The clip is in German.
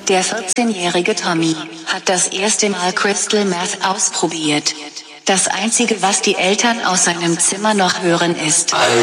der 14-jährige Tommy, hat das erste Mal Crystal Meth ausprobiert. Das Einzige, was die Eltern aus seinem Zimmer noch hören, ist